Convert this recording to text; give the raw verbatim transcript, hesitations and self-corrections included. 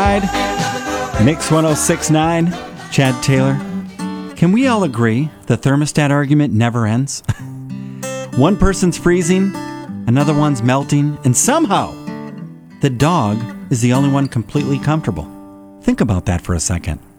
Ride. Mix one oh six point nine. Chad Taylor. Can we all agree the thermostat argument never ends? One person's freezing, another one's melting, and somehow the dog is the only one completely comfortable. Think about that for a second.